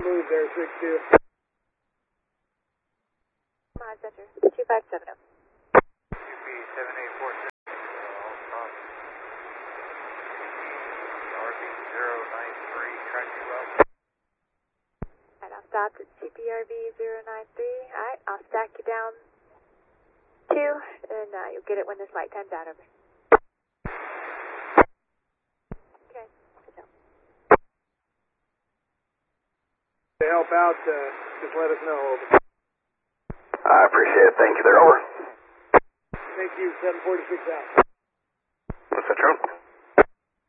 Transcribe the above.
Move there, 6-2. My center, 2570. UP 7846, all stop. RB 093, track you up. Alright, I'll stop at CPRV 093. Alright, I'll stack you down 2, and you'll get it when this light time's out over. Okay, so. To help out, just let us know. Over. I appreciate it. Thank you. They're over. Thank you, 746 out.